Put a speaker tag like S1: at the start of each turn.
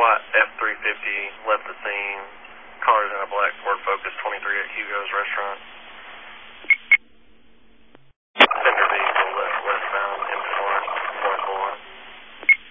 S1: white F-350 left the scene. Car is in a black Ford Focus 23 at Hugo's restaurant.